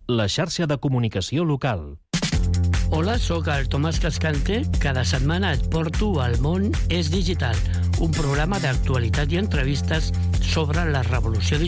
la xarxa de comunicació local. Hola, sóc el Tomàs Cascante. Cada setmana et porto al Món és Digital, un programa d'actualitat i entrevistes sobre la revolució digital